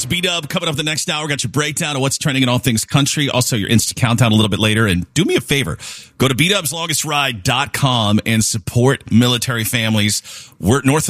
B-Dub coming up the next hour. Got your breakdown of what's trending in all things country. Also, your instant countdown a little bit later. And do me a favor. Go to BDubsLongestRide.com and support military families. We're north